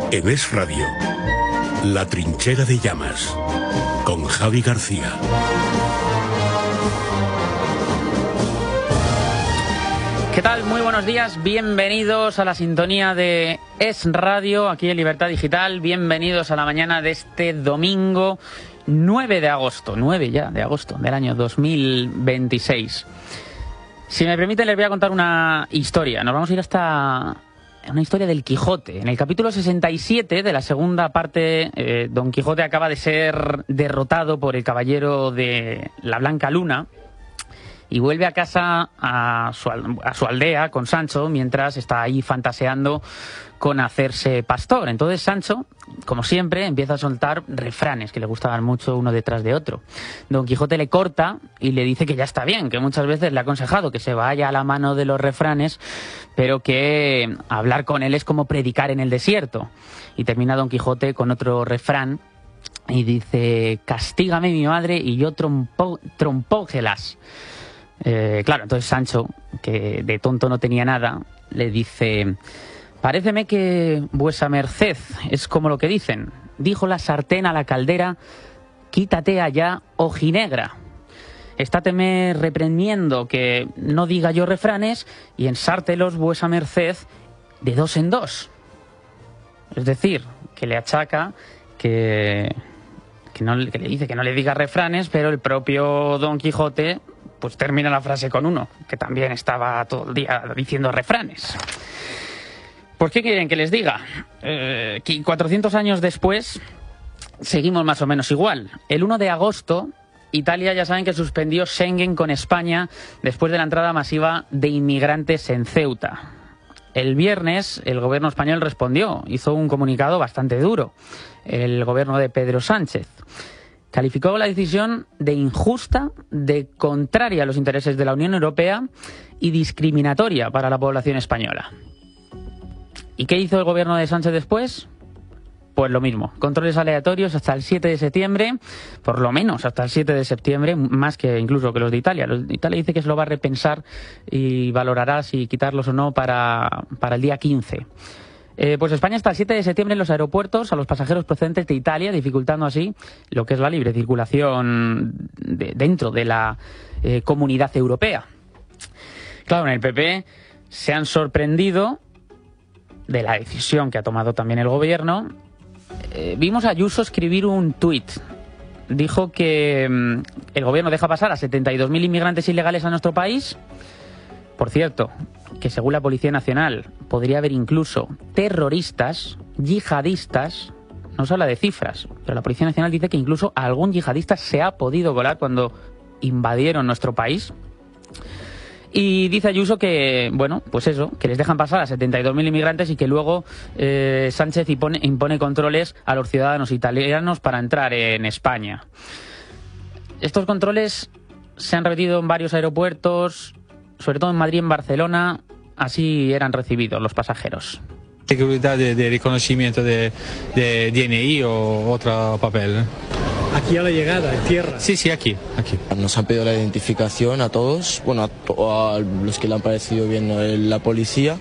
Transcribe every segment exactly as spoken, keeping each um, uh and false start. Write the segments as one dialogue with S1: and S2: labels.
S1: En Es Radio, La Trinchera de Llamas, con Javi García.
S2: ¿Qué tal? Muy buenos días, bienvenidos a la sintonía de Es Radio, aquí en Libertad Digital. Bienvenidos a la mañana de este domingo nueve de agosto, nueve ya de agosto del año dos mil veintiséis. Si me permiten, les voy a contar una historia. Nos vamos a ir hasta una historia del Quijote. En el capítulo sesenta y siete de la segunda parte, eh, Don Quijote acaba de ser derrotado por el caballero de la Blanca Luna y vuelve a casa a su, a su aldea con Sancho, mientras está ahí fantaseando con hacerse pastor. Entonces Sancho, como siempre, empieza a soltar refranes que le gustaban mucho uno detrás de otro. Don Quijote le corta y le dice que ya está bien, que muchas veces le ha aconsejado que se vaya a la mano de los refranes, pero que hablar con él es como predicar en el desierto. Y termina Don Quijote con otro refrán y dice: castígame mi madre y yo trompo, trompógelas. Eh, claro, entonces Sancho, que de tonto no tenía nada, le dice: paréceme que vuesa merced es como lo que dicen. Dijo la sartén a la caldera: quítate allá, ojinegra. Estáteme reprendiendo que no diga yo refranes y ensártelos vuesa merced de dos en dos. Es decir, que le achaca que, que, no, que le dice que no le diga refranes, pero el propio Don Quijote pues termina la frase con uno, que también estaba todo el día diciendo refranes. ¿Por qué quieren que les diga? Eh, cuatrocientos años después, seguimos más o menos igual. El uno de agosto, Italia, ya saben que suspendió Schengen con España después de la entrada masiva de inmigrantes en Ceuta. El viernes, el gobierno español respondió, hizo un comunicado bastante duro, el gobierno de Pedro Sánchez. Calificó la decisión de injusta, de contraria a los intereses de la Unión Europea y discriminatoria para la población española. ¿Y qué hizo el gobierno de Sánchez después? Pues lo mismo, controles aleatorios hasta el siete de septiembre, por lo menos hasta el siete de septiembre, más que incluso que los de Italia. Los de Italia dice que se lo va a repensar y valorará si quitarlos o no para, para el día quince. Eh, pues España hasta el siete de septiembre en los aeropuertos a los pasajeros procedentes de Italia, dificultando así lo que es la libre circulación de, dentro de la eh, comunidad europea. Claro, en el P P se han sorprendido de la decisión que ha tomado también el gobierno. Eh, vimos a Ayuso escribir un tuit. Dijo que mm, el gobierno deja pasar a setenta y dos mil inmigrantes ilegales a nuestro país. Por cierto, que según la Policía Nacional podría haber incluso terroristas, yihadistas. No se habla de cifras, pero la Policía Nacional dice que incluso algún yihadista se ha podido colar cuando invadieron nuestro país. Y dice Ayuso que, bueno, pues eso, que les dejan pasar a setenta y dos mil inmigrantes y que luego eh, Sánchez impone, impone controles a los ciudadanos italianos para entrar en España. Estos controles se han repetido en varios aeropuertos, sobre todo en Madrid y en Barcelona. Así eran recibidos los pasajeros.
S3: Seguridad de, de reconocimiento de, de D N I o otro papel.
S4: Aquí a la llegada, en tierra.
S3: Sí, sí, aquí, aquí.
S5: Nos han pedido la identificación a todos, bueno, a, to a los que le han parecido bien la policía.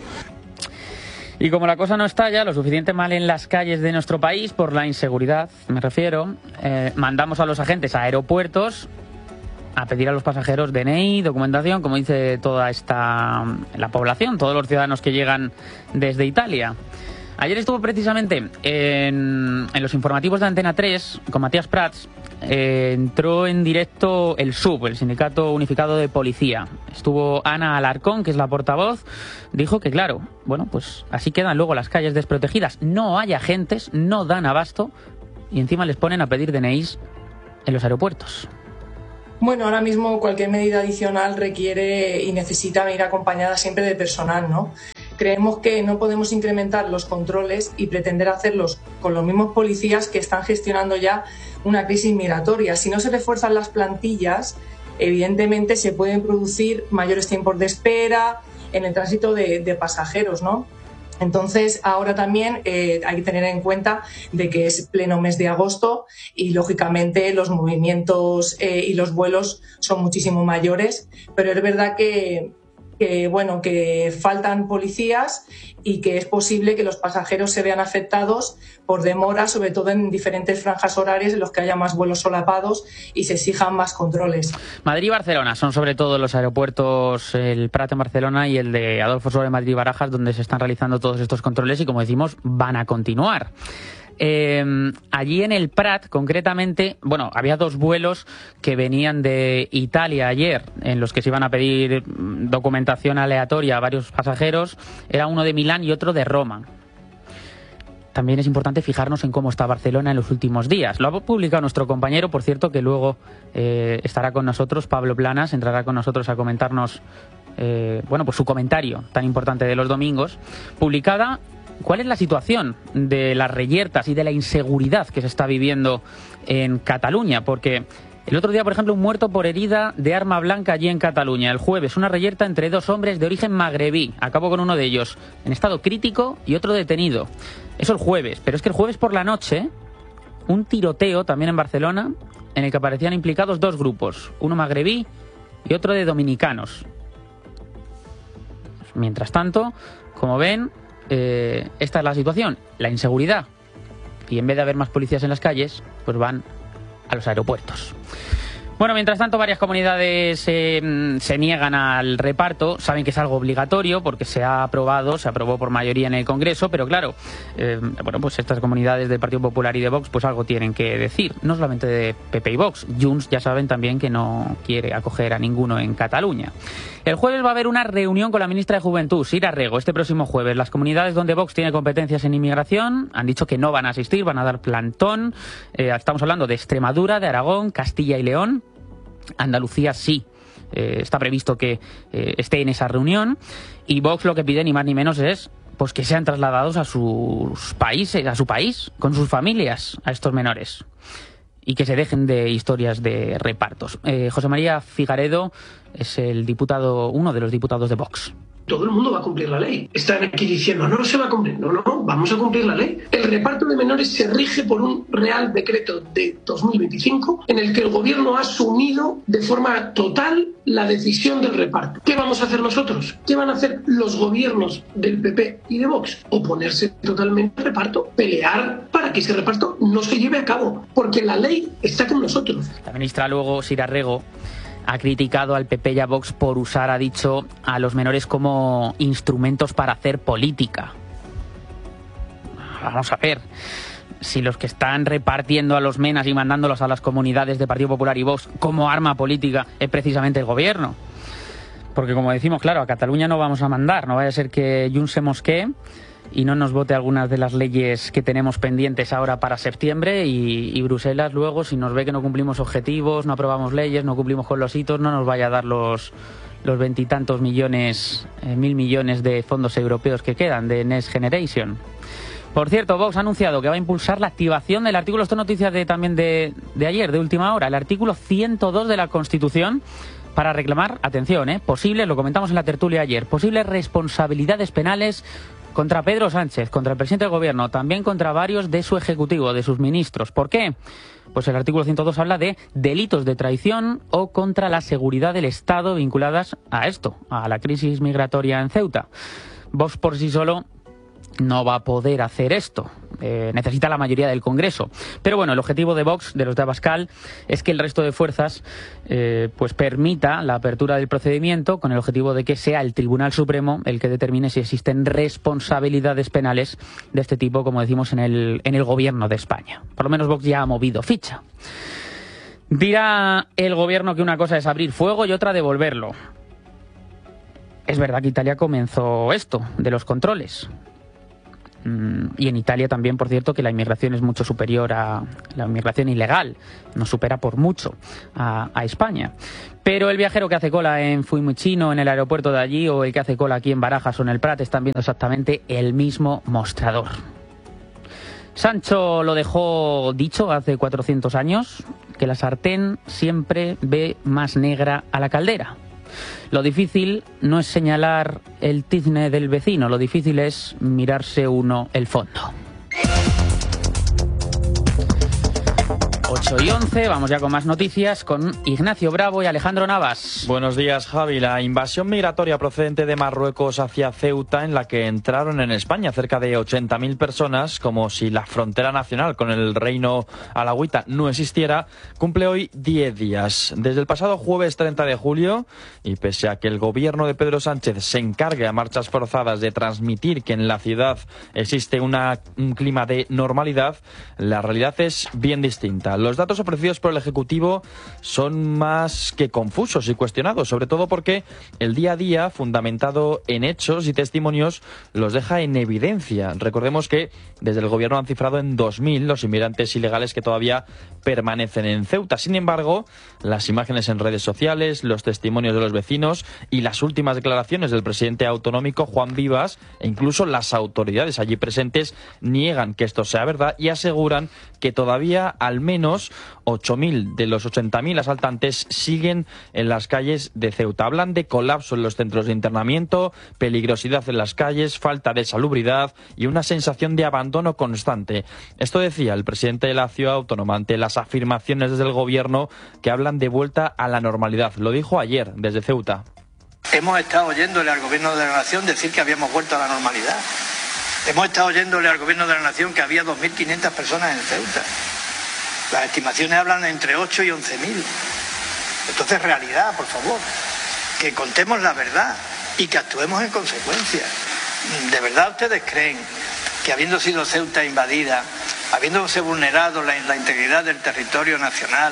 S2: Y como la cosa no está ya lo suficiente mal en las calles de nuestro país, por la inseguridad, me refiero, eh, mandamos a los agentes a aeropuertos a pedir a los pasajeros D N I, documentación, como dice toda esta la población, todos los ciudadanos que llegan desde Italia. Ayer estuvo precisamente en, en los informativos de Antena tres con Matías Prats. Eh, entró en directo el S U B, el Sindicato Unificado de Policía. Estuvo Ana Alarcón, que es la portavoz. Dijo que, claro, bueno, pues así quedan luego las calles desprotegidas. No hay agentes, no dan abasto y encima les ponen a pedir D N Is en los aeropuertos.
S6: Bueno, ahora mismo cualquier medida adicional requiere y necesita ir acompañada siempre de personal, ¿no? Creemos que no podemos incrementar los controles y pretender hacerlos con los mismos policías que están gestionando ya una crisis migratoria. Si no se refuerzan las plantillas, evidentemente se pueden producir mayores tiempos de espera en el tránsito de, de pasajeros, ¿no? Entonces, ahora también eh, hay que tener en cuenta de que es pleno mes de agosto y, lógicamente, los movimientos eh, y los vuelos son muchísimo mayores, pero es verdad que que, bueno, que faltan policías y que es posible que los pasajeros se vean afectados por demoras, sobre todo en diferentes franjas horarias en los que haya más vuelos solapados y se exijan más controles.
S2: Madrid y Barcelona son sobre todo los aeropuertos, el Prat en Barcelona y el de Adolfo Suárez Madrid y Barajas, donde se están realizando todos estos controles y, como decimos, van a continuar. Eh, allí en el Prat, concretamente, bueno, había dos vuelos que venían de Italia ayer, en los que se iban a pedir documentación aleatoria a varios pasajeros. Era uno de Milán y otro de Roma. También es importante fijarnos en cómo está Barcelona en los últimos días. Lo ha publicado nuestro compañero, por cierto, que luego eh, estará con nosotros, Pablo Planas, entrará con nosotros a comentarnos eh, bueno, pues su comentario tan importante de los domingos. Publicada, ¿cuál es la situación de las reyertas y de la inseguridad que se está viviendo en Cataluña? Porque el otro día, por ejemplo, un muerto por herida de arma blanca allí en Cataluña. El jueves, una reyerta entre dos hombres de origen magrebí. Acabó con uno de ellos en estado crítico y otro detenido. Eso el jueves. Pero es que el jueves por la noche, un tiroteo también en Barcelona, en el que aparecían implicados dos grupos. Uno magrebí y otro de dominicanos. Mientras tanto, como ven, eh, esta es la situación. La inseguridad. Y en vez de haber más policías en las calles, pues van a los aeropuertos. Bueno, mientras tanto, varias comunidades eh, se niegan al reparto. Saben que es algo obligatorio porque se ha aprobado, se aprobó por mayoría en el Congreso, pero claro, eh, bueno, pues estas comunidades del Partido Popular y de Vox pues algo tienen que decir, no solamente de P P y Vox. Junts ya saben también que no quiere acoger a ninguno en Cataluña. El jueves va a haber una reunión con la ministra de Juventud, Sira Rego, este próximo jueves. Las comunidades donde Vox tiene competencias en inmigración han dicho que no van a asistir, van a dar plantón. Eh, estamos hablando de Extremadura, de Aragón, Castilla y León. Andalucía sí, eh, está previsto que eh, esté en esa reunión, y Vox lo que pide ni más ni menos es pues que sean trasladados a sus países, a su país, con sus familias, a estos menores, y que se dejen de historias de repartos. Eh, José María Figaredo es el diputado, uno de los diputados de Vox.
S7: Todo el mundo va a cumplir la ley. Están aquí diciendo, no, no se va a cumplir. No, no, vamos a cumplir la ley. El reparto de menores se rige por un Real Decreto de dos mil veinticinco en el que el Gobierno ha asumido de forma total la decisión del reparto. ¿Qué vamos a hacer nosotros? ¿Qué van a hacer los gobiernos del P P y de Vox? Oponerse totalmente al reparto, pelear para que ese reparto no se lleve a cabo, porque la ley está con nosotros.
S2: La ministra luego, Sira Rego, ha criticado al P P y a Vox por usar, ha dicho, a los menores como instrumentos para hacer política. Vamos a ver, si los que están repartiendo a los menas y mandándolos a las comunidades de Partido Popular y Vox como arma política es precisamente el gobierno. Porque, como decimos, claro, a Cataluña no vamos a mandar, no vaya a ser que Junts se mosquee y no nos vote algunas de las leyes que tenemos pendientes ahora para septiembre, y, y Bruselas luego, si nos ve que no cumplimos objetivos, no aprobamos leyes, no cumplimos con los hitos, no nos vaya a dar los los veintitantos millones, eh, mil millones de fondos europeos que quedan de Next Generation. Por cierto, Vox ha anunciado que va a impulsar la activación del artículo, esto es noticia de, también de, de ayer, de última hora, el artículo ciento dos de la Constitución, para reclamar, atención, eh, posibles, lo comentamos en la tertulia ayer, posibles responsabilidades penales contra Pedro Sánchez, contra el presidente del gobierno, también contra varios de su ejecutivo, de sus ministros. ¿Por qué? Pues el artículo ciento dos habla de delitos de traición o contra la seguridad del Estado vinculadas a esto, a la crisis migratoria en Ceuta. Vox por sí solo no va a poder hacer esto. Eh, necesita la mayoría del Congreso. Pero bueno, el objetivo de Vox, de los de Abascal, es que el resto de fuerzas eh, pues permita la apertura del procedimiento, con el objetivo de que sea el Tribunal Supremo el que determine si existen responsabilidades penales de este tipo, como decimos, en el, en el gobierno de España. Por lo menos Vox ya ha movido ficha. Dirá el gobierno que una cosa es abrir fuego y otra devolverlo. Es verdad que Italia comenzó esto, de los controles. Y en Italia también, por cierto, que la inmigración es mucho superior a la inmigración ilegal, nos supera por mucho a, a España. Pero el viajero que hace cola en Fiumicino, en el aeropuerto de allí, o el que hace cola aquí en Barajas o en el Prat, están viendo exactamente el mismo mostrador. Sancho lo dejó dicho hace cuatrocientos años, que la sartén siempre ve más negra a la caldera. Lo difícil no es señalar el tizne del vecino, lo difícil es mirarse uno el fondo. ocho y once, vamos ya con más noticias con Ignacio Bravo y Alejandro Navas.
S8: Buenos días, Javi. La invasión migratoria procedente de Marruecos hacia Ceuta, en la que entraron en España cerca de ochenta mil personas, como si la frontera nacional con el reino alauita no existiera, cumple hoy diez días. Desde el pasado jueves treinta de julio, y pese a que el gobierno de Pedro Sánchez se encargue a marchas forzadas de transmitir que en la ciudad existe una, un clima de normalidad, la realidad es bien distinta. Los datos ofrecidos por el Ejecutivo son más que confusos y cuestionados, sobre todo porque el día a día, fundamentado en hechos y testimonios, los deja en evidencia. Recordemos que desde el Gobierno han cifrado en dos mil los inmigrantes ilegales que todavía permanecen en Ceuta. Sin embargo, las imágenes en redes sociales, los testimonios de los vecinos y las últimas declaraciones del presidente autonómico, Juan Vivas, e incluso las autoridades allí presentes, niegan que esto sea verdad y aseguran que todavía al menos ocho mil de los ochenta mil asaltantes siguen en las calles de Ceuta. Hablan de colapso en los centros de internamiento, peligrosidad en las calles, falta de salubridad y una sensación de abandono constante. Esto decía el presidente de la ciudad autónoma ante las afirmaciones desde el gobierno que hablan de vuelta a la normalidad. Lo dijo ayer desde Ceuta.
S9: Hemos estado oyéndole al gobierno de la nación decir que habíamos vuelto a la normalidad. Hemos estado oyéndole al gobierno de la nación que había dos mil quinientas personas en Ceuta. Las estimaciones hablan de entre ocho y once mil. Entonces, realidad, por favor. Que contemos la verdad y que actuemos en consecuencia. ¿De verdad ustedes creen que habiendo sido Ceuta invadida, habiéndose vulnerado la, la integridad del territorio nacional,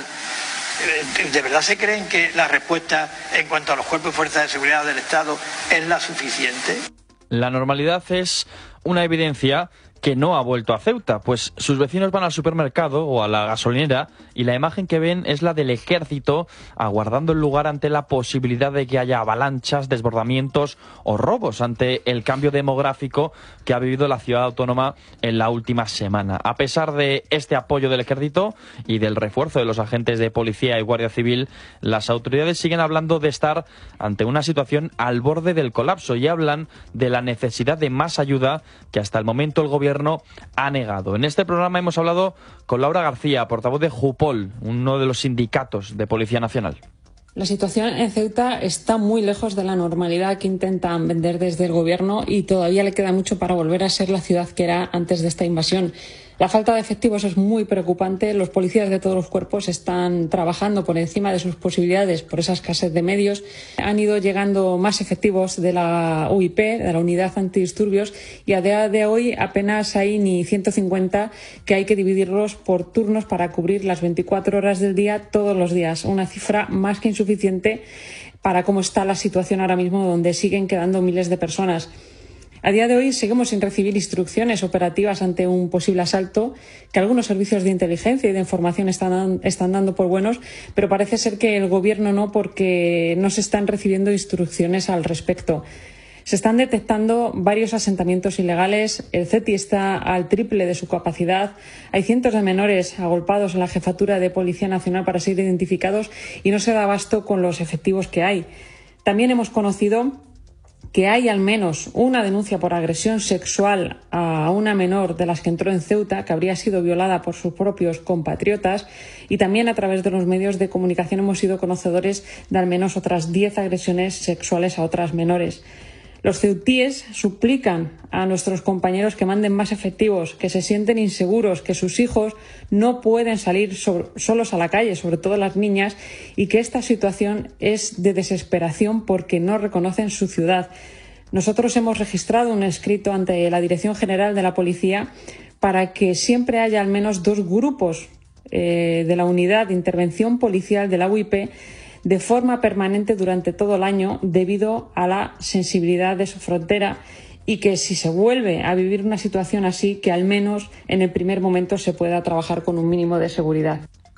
S9: ¿de verdad se creen que la respuesta en cuanto a los cuerpos y fuerzas de seguridad del Estado es la suficiente?
S8: La normalidad es una evidencia que no ha vuelto a Ceuta, pues sus vecinos van al supermercado o a la gasolinera y la imagen que ven es la del ejército aguardando el lugar ante la posibilidad de que haya avalanchas, desbordamientos o robos ante el cambio demográfico que ha vivido la ciudad autónoma en la última semana. A pesar de este apoyo del ejército y del refuerzo de los agentes de policía y guardia civil, las autoridades siguen hablando de estar ante una situación al borde del colapso y hablan de la necesidad de más ayuda que hasta el momento el gobierno ha negado. En este programa hemos hablado con Laura García, portavoz de Jupol, uno de los sindicatos de Policía Nacional.
S10: La situación en Ceuta está muy lejos de la normalidad que intentan vender desde el gobierno y todavía le queda mucho para volver a ser la ciudad que era antes de esta invasión. La falta de efectivos es muy preocupante. Los policías de todos los cuerpos están trabajando por encima de sus posibilidades por esa escasez de medios. Han ido llegando más efectivos de la U I P, de la Unidad Antidisturbios, y a día de hoy apenas hay ni ciento cincuenta, que hay que dividirlos por turnos para cubrir las veinticuatro horas del día todos los días. Una cifra más que insuficiente para cómo está la situación ahora mismo, donde siguen quedando miles de personas. A día de hoy seguimos sin recibir instrucciones operativas ante un posible asalto, que algunos servicios de inteligencia y de información están, están dando por buenos, pero parece ser que el gobierno no, porque no se están recibiendo instrucciones al respecto. Se están detectando varios asentamientos ilegales, el C E T I está al triple de su capacidad, hay cientos de menores agolpados en la jefatura de Policía Nacional para ser identificados y no se da abasto con los efectivos que hay. También hemos conocido que hay al menos una denuncia por agresión sexual a una menor de las que entró en Ceuta, que habría sido violada por sus propios compatriotas, y también a través de los medios de comunicación hemos sido conocedores de al menos otras diez agresiones sexuales a otras menores. Los ceutíes suplican a nuestros compañeros que manden más efectivos, que se sienten inseguros, que sus hijos no pueden salir sobre, solos a la calle, sobre todo las niñas, y que esta situación es de desesperación porque no reconocen su ciudad. Nosotros hemos registrado un escrito ante la Dirección General de la Policía para que siempre haya al menos dos grupos eh, de la Unidad de Intervención Policial de la U I P de forma permanente durante todo el año, debido a la sensibilidad de su frontera, y que si se vuelve a vivir una situación así, que al menos en el primer momento se pueda trabajar con un mínimo de seguridad.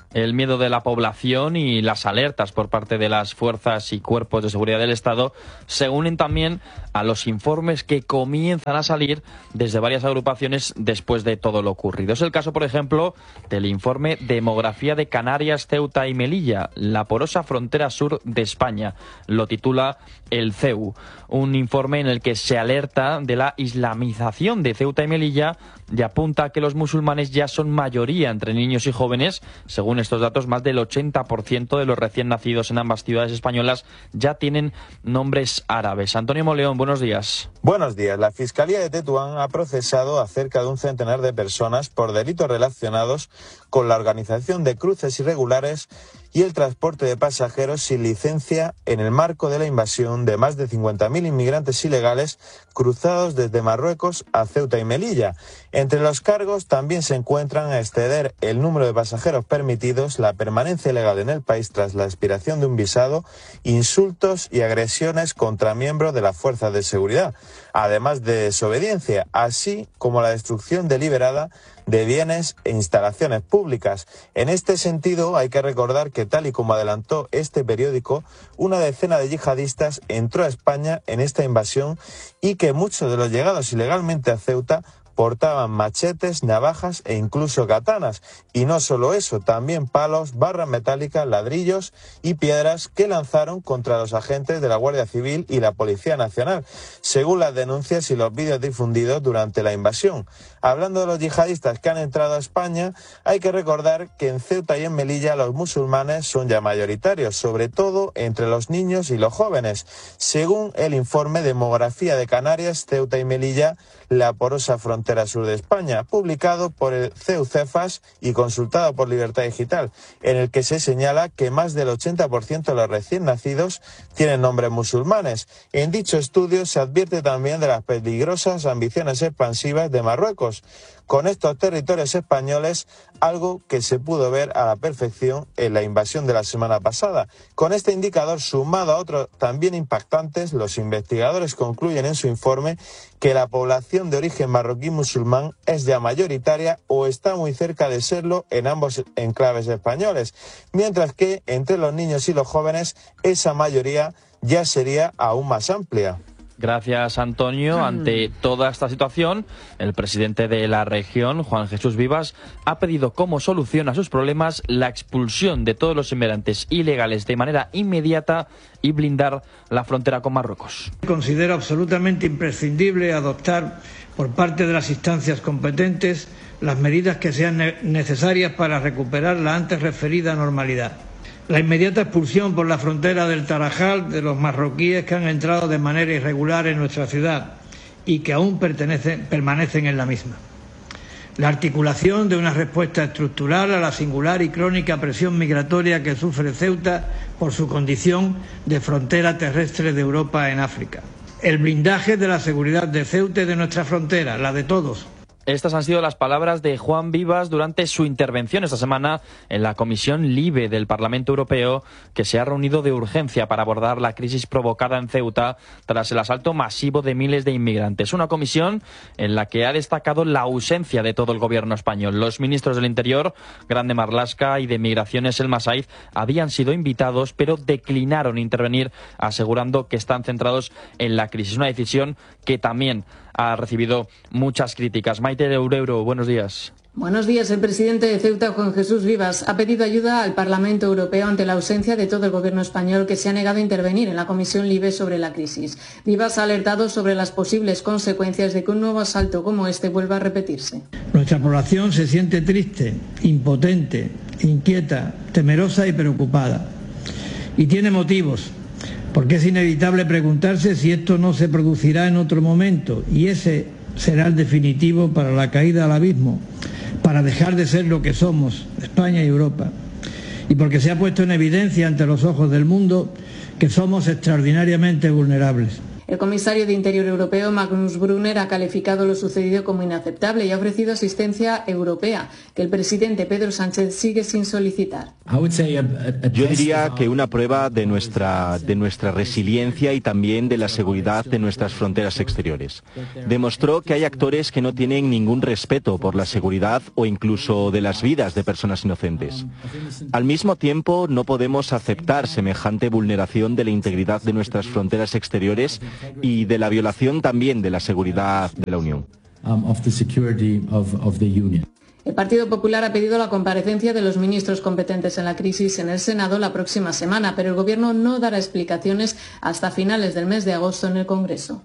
S8: el miedo de la población y las alertas por parte de las fuerzas y cuerpos de seguridad del Estado se unen también a los informes que comienzan a salir desde varias agrupaciones después de todo lo ocurrido. Es el caso, por ejemplo, del informe Demografía de Canarias, Ceuta y Melilla, la porosa frontera sur de España. Lo titula el C E U, un informe en el que se alerta de la islamización de Ceuta y Melilla y apunta a que los musulmanes ya son mayoría entre niños y jóvenes. Según estos datos, más del ochenta por ciento de los recién nacidos en ambas ciudades españolas ya tienen nombres árabes. Antonio Moleón, buenos días.
S11: Buenos días. La Fiscalía de Tetuán ha procesado a cerca de un centenar de personas por delitos relacionados con la organización de cruces irregulares y el transporte de pasajeros sin licencia en el marco de la invasión de más de cincuenta mil inmigrantes ilegales cruzados desde Marruecos a Ceuta y Melilla. Entre los cargos también se encuentran exceder el número de pasajeros permitidos, la permanencia legal en el país tras la expiración de un visado, insultos y agresiones contra miembros de las fuerzas de seguridad, además de desobediencia, así como la destrucción deliberada de bienes e instalaciones públicas. En este sentido, hay que recordar que, tal y como adelantó este periódico, una decena de yihadistas entró a España en esta invasión y que muchos de los llegados ilegalmente a Ceuta portaban machetes, navajas e incluso katanas. Y no solo eso, también palos, barras metálicas, ladrillos y piedras que lanzaron contra los agentes de la Guardia Civil y la Policía Nacional, según las denuncias y los vídeos difundidos durante la invasión. Hablando de los yihadistas que han entrado a España, hay que recordar que en Ceuta y en Melilla los musulmanes son ya mayoritarios, sobre todo entre los niños y los jóvenes. Según el informe Demografía de Canarias, Ceuta y Melilla, la porosa frontera sur de España, publicado por el C E U Cefas y consultado por Libertad Digital, en el que se señala que más del ochenta por ciento de los recién nacidos tienen nombres musulmanes. En dicho estudio se advierte también de las peligrosas ambiciones expansivas de Marruecos con estos territorios españoles, algo que se pudo ver a la perfección en la invasión de la semana pasada. Con este indicador, sumado a otros también impactantes, los investigadores concluyen en su informe que la población de origen marroquí musulmán es ya mayoritaria o está muy cerca de serlo en ambos enclaves españoles, mientras que entre los niños y los jóvenes esa mayoría ya sería aún más amplia.
S8: Gracias, Antonio. Ante toda esta situación, el presidente de la región, Juan Jesús Vivas, ha pedido como solución a sus problemas la expulsión de todos los inmigrantes ilegales de manera inmediata y blindar la frontera con Marruecos.
S12: Considero absolutamente imprescindible adoptar por parte de las instancias competentes las medidas que sean necesarias para recuperar la antes referida normalidad. La inmediata expulsión por la frontera del Tarajal de los marroquíes que han entrado de manera irregular en nuestra ciudad y que aún pertenecen, permanecen en la misma. La articulación de una respuesta estructural a la singular y crónica presión migratoria que sufre Ceuta por su condición de frontera terrestre de Europa en África. El blindaje de la seguridad de Ceuta y de nuestra frontera, la de todos.
S8: Estas han sido las palabras de Juan Vivas durante su intervención esta semana en la Comisión LIBE del Parlamento Europeo, que se ha reunido de urgencia para abordar la crisis provocada en Ceuta tras el asalto masivo de miles de inmigrantes. Una comisión en la que ha destacado la ausencia de todo el gobierno español. Los ministros del Interior, Grande Marlaska, y de Migraciones, Elma Saiz, habían sido invitados, pero declinaron intervenir, asegurando que están centrados en la crisis. Una decisión que también ha recibido muchas críticas. Maite de Ureiro, buenos días.
S10: Buenos días. El presidente de Ceuta, Juan Jesús Vivas, ha pedido ayuda al Parlamento Europeo ante la ausencia de todo el gobierno español, que se ha negado a intervenir en la Comisión LIBE sobre la crisis. Vivas ha alertado sobre las posibles consecuencias de que un nuevo asalto como este vuelva a repetirse.
S12: Nuestra población se siente triste, impotente, inquieta, temerosa y preocupada. Y tiene motivos, porque es inevitable preguntarse si esto no se producirá en otro momento, y ese será el definitivo para la caída al abismo, para dejar de ser lo que somos, España y Europa, y porque se ha puesto en evidencia ante los ojos del mundo que somos extraordinariamente vulnerables.
S10: El comisario de Interior europeo, Magnus Brunner, ha calificado lo sucedido como inaceptable y ha ofrecido asistencia europea, que el presidente Pedro Sánchez sigue sin solicitar.
S13: Yo diría que una prueba de nuestra, de nuestra resiliencia y también de la seguridad de nuestras fronteras exteriores. Demostró que hay actores que no tienen ningún respeto por la seguridad o incluso de las vidas de personas inocentes. Al mismo tiempo, no podemos aceptar semejante vulneración de la integridad de nuestras fronteras exteriores y de la violación también de la seguridad de la Unión.
S10: El Partido Popular ha pedido la comparecencia de los ministros competentes en la crisis en el Senado la próxima semana, pero el Gobierno no dará explicaciones hasta finales del mes de agosto en el Congreso.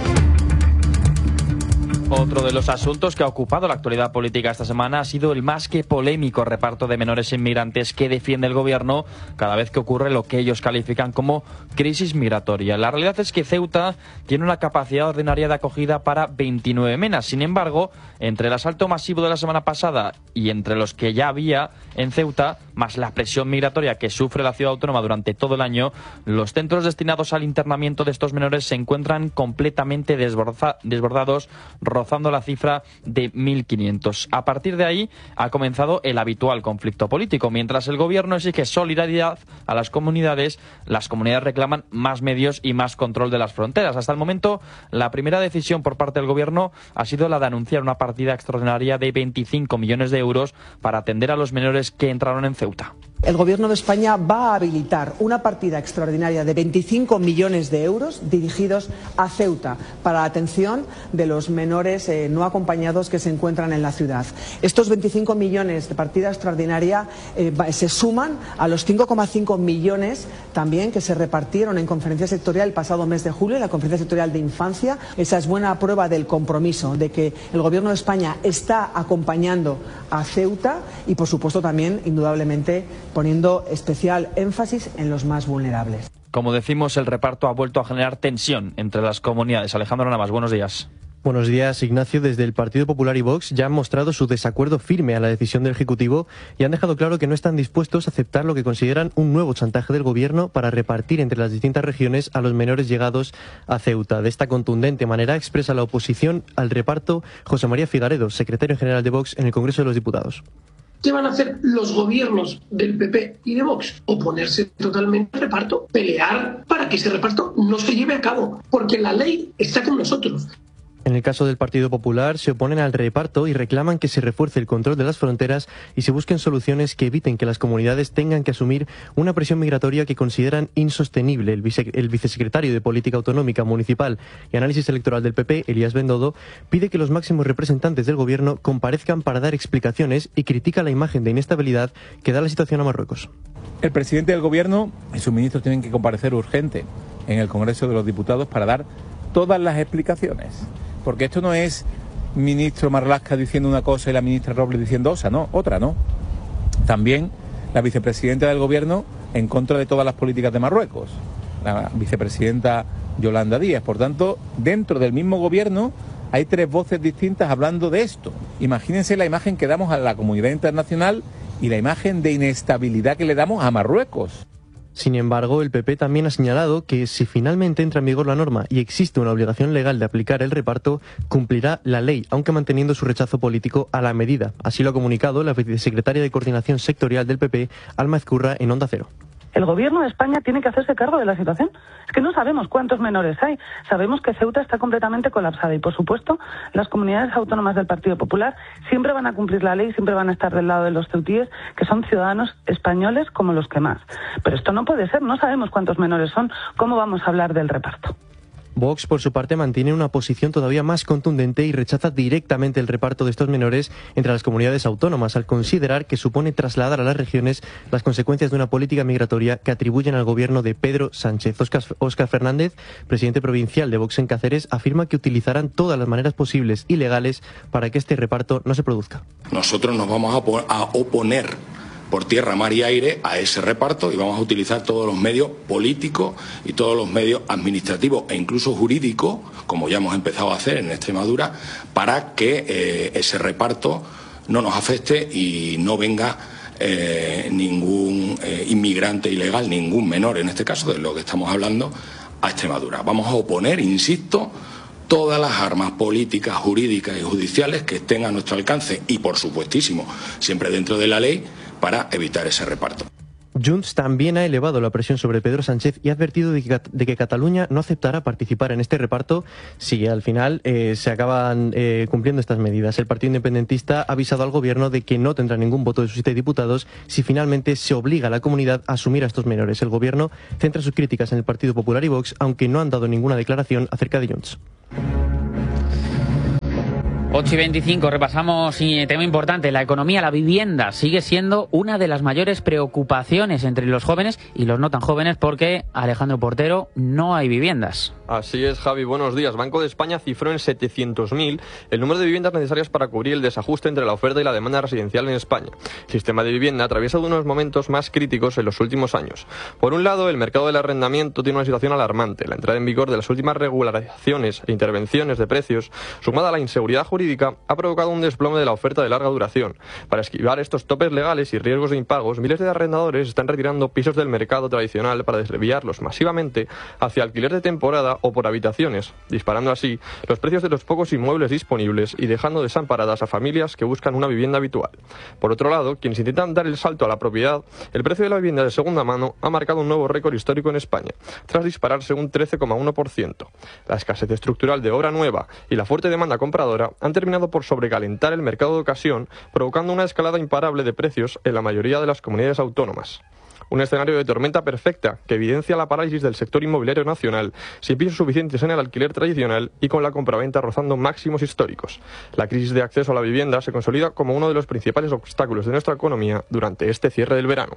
S8: Otro de los asuntos que ha ocupado la actualidad política esta semana ha sido el más que polémico reparto de menores inmigrantes que defiende el gobierno cada vez que ocurre lo que ellos califican como crisis migratoria. La realidad es que Ceuta tiene una capacidad ordinaria de acogida para veintinueve menas. Sin embargo, entre el asalto masivo de la semana pasada y entre los que ya había en Ceuta, más la presión migratoria que sufre la ciudad autónoma durante todo el año, los centros destinados al internamiento de estos menores se encuentran completamente desborda- desbordados, rozando la cifra de mil quinientos. A partir de ahí ha comenzado el habitual conflicto político. Mientras el gobierno exige solidaridad a las comunidades, las comunidades reclaman más medios y más control de las fronteras. Hasta el momento, la primera decisión por parte del gobierno ha sido la de anunciar una partida extraordinaria de veinticinco millones de euros para atender a los menores que entraron en Ceuta.
S14: El Gobierno de España va a habilitar una partida extraordinaria de veinticinco millones de euros dirigidos a Ceuta para la atención de los menores eh, no acompañados que se encuentran en la ciudad. Estos veinticinco millones de partida extraordinaria eh, se suman a los cinco coma cinco millones también que se repartieron en conferencia sectorial el pasado mes de julio, en la conferencia sectorial de infancia. Esa es buena prueba del compromiso de que el Gobierno de España está acompañando a Ceuta y, por supuesto, también, indudablemente, poniendo especial énfasis en los más vulnerables.
S8: Como decimos, el reparto ha vuelto a generar tensión entre las comunidades. Alejandro Navas, buenos días.
S15: Buenos días, Ignacio. Desde el Partido Popular y Vox ya han mostrado su desacuerdo firme a la decisión del Ejecutivo y han dejado claro que no están dispuestos a aceptar lo que consideran un nuevo chantaje del Gobierno para repartir entre las distintas regiones a los menores llegados a Ceuta. De esta contundente manera expresa la oposición al reparto José María Figaredo, secretario general de Vox en el Congreso de los Diputados.
S7: ¿Qué van a hacer los gobiernos del P P y de Vox? Oponerse totalmente al reparto, pelear para que ese reparto no se lleve a cabo, porque la ley está con nosotros.
S15: En el caso del Partido Popular, se oponen al reparto y reclaman que se refuerce el control de las fronteras y se busquen soluciones que eviten que las comunidades tengan que asumir una presión migratoria que consideran insostenible. El, vice, el vicesecretario de Política Autonómica Municipal y Análisis Electoral del P P, Elías Bendodo, pide que los máximos representantes del Gobierno comparezcan para dar explicaciones y critica la imagen de inestabilidad que da la situación a Marruecos.
S16: El presidente del Gobierno y sus ministros tienen que comparecer urgente en el Congreso de los Diputados para dar todas las explicaciones. Porque esto no es ministro Marlaska diciendo una cosa y la ministra Robles diciendo otra, no, otra, ¿no? También la vicepresidenta del Gobierno en contra de todas las políticas de Marruecos, la vicepresidenta Yolanda Díaz. Por tanto, dentro del mismo Gobierno hay tres voces distintas hablando de esto. Imagínense la imagen que damos a la comunidad internacional y la imagen de inestabilidad que le damos a Marruecos.
S15: Sin embargo, el P P también ha señalado que si finalmente entra en vigor la norma y existe una obligación legal de aplicar el reparto, cumplirá la ley, aunque manteniendo su rechazo político a la medida. Así lo ha comunicado la vicesecretaria de Coordinación Sectorial del P P, Alma Ezcurra, en Onda Cero.
S17: El Gobierno de España tiene que hacerse cargo de la situación. Es que no sabemos cuántos menores hay. Sabemos que Ceuta está completamente colapsada y, por supuesto, las comunidades autónomas del Partido Popular siempre van a cumplir la ley, siempre van a estar del lado de los ceutíes, que son ciudadanos españoles como los que más. Pero esto no puede ser. No sabemos cuántos menores son. ¿Cómo vamos a hablar del reparto?
S15: Vox, por su parte, mantiene una posición todavía más contundente y rechaza directamente el reparto de estos menores entre las comunidades autónomas, al considerar que supone trasladar a las regiones las consecuencias de una política migratoria que atribuyen al gobierno de Pedro Sánchez. Óscar Fernández, presidente provincial de Vox en Cáceres, afirma que utilizarán todas las maneras posibles y legales para que este reparto no se produzca.
S18: Nosotros nos vamos a oponer por tierra, mar y aire a ese reparto y vamos a utilizar todos los medios políticos y todos los medios administrativos e incluso jurídicos, como ya hemos empezado a hacer en Extremadura, para que eh, ese reparto no nos afecte y no venga eh, ningún eh, inmigrante ilegal, ningún menor en este caso, de lo que estamos hablando, a Extremadura. Vamos a oponer, insisto, todas las armas políticas, jurídicas y judiciales que estén a nuestro alcance y, por supuestísimo, siempre dentro de la ley, para evitar ese reparto.
S15: Junts también ha elevado la presión sobre Pedro Sánchez y ha advertido de que, de que Cataluña no aceptará participar en este reparto si al final eh, se acaban eh, cumpliendo estas medidas. El Partido Independentista ha avisado al Gobierno de que no tendrá ningún voto de sus siete diputados si finalmente se obliga a la comunidad a asumir a estos menores. El Gobierno centra sus críticas en el Partido Popular y Vox, aunque no han dado ninguna declaración acerca de Junts.
S2: ocho y veinticinco, repasamos un tema importante. La economía, la vivienda, sigue siendo una de las mayores preocupaciones entre los jóvenes y los no tan jóvenes porque, Alejandro Portero, no hay viviendas.
S19: Así es, Javi, buenos días. Banco de España cifró en setecientos mil el número de viviendas necesarias para cubrir el desajuste entre la oferta y la demanda residencial en España. El sistema de vivienda atraviesa uno de los momentos más críticos en los últimos años. Por un lado, el mercado del arrendamiento tiene una situación alarmante. La entrada en vigor de las últimas regularizaciones e intervenciones de precios, sumada a la inseguridad jurídica, ha provocado un desplome de la oferta de larga duración. Para esquivar estos topes legales y riesgos de impagos, miles de arrendadores están retirando pisos del mercado tradicional para desviarlos masivamente hacia alquiler de temporada o por habitaciones, disparando así los precios de los pocos inmuebles disponibles y dejando desamparadas a familias que buscan una vivienda habitual. Por otro lado, quienes intentan dar el salto a la propiedad, el precio de la vivienda de segunda mano ha marcado un nuevo récord histórico en España, tras dispararse un trece coma uno por ciento. La escasez estructural de obra nueva y la fuerte demanda compradora han terminado por sobrecalentar el mercado de ocasión, provocando una escalada imparable de precios en la mayoría de las comunidades autónomas. Un escenario de tormenta perfecta que evidencia la parálisis del sector inmobiliario nacional, sin pisos suficientes en el alquiler tradicional y con la compraventa rozando máximos históricos. La crisis de acceso a la vivienda se consolida como uno de los principales obstáculos de nuestra economía durante este cierre del verano.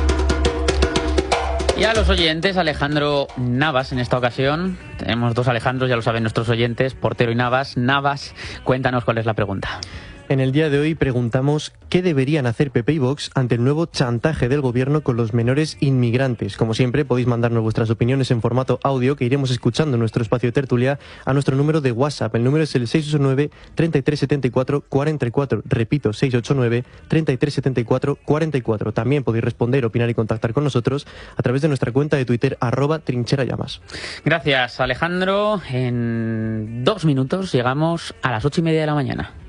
S2: Y a los oyentes, Alejandro Navas en esta ocasión. Tenemos dos Alejandros, ya lo saben nuestros oyentes, Portero y Navas. Navas, cuéntanos cuál es la pregunta.
S15: En el día de hoy preguntamos qué deberían hacer P P y Vox ante el nuevo chantaje del gobierno con los menores inmigrantes. Como siempre, podéis mandarnos vuestras opiniones en formato audio que iremos escuchando en nuestro espacio de tertulia a nuestro número de WhatsApp. El número es el seis ocho nueve, treinta y tres setenta y cuatro, cuarenta y cuatro. Repito, seis ocho nueve, treinta y tres setenta y cuatro, cuarenta y cuatro. También podéis responder, opinar y contactar con nosotros a través de nuestra cuenta de Twitter, arroba trincherallamas.
S2: Gracias, Alejandro. En dos minutos llegamos a las ocho y media de la mañana.